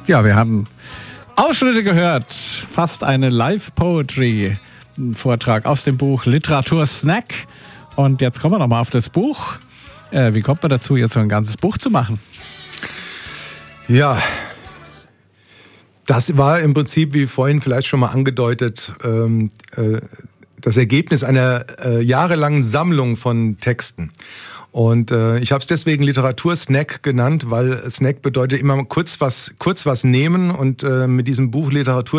Ja, wir haben Ausschnitte gehört, fast eine Live-Poetry-Vortrag aus dem Buch Literatursnack. Und jetzt kommen wir nochmal auf das Buch. Wie kommt man dazu, jetzt so ein ganzes Buch zu machen? Ja, das war im Prinzip, wie vorhin vielleicht schon mal angedeutet, das Ergebnis einer jahrelangen Sammlung von Texten. Und ich habe es deswegen Literatursnack genannt, weil Snack bedeutet immer kurz was nehmen. Und mit diesem Buch Literatur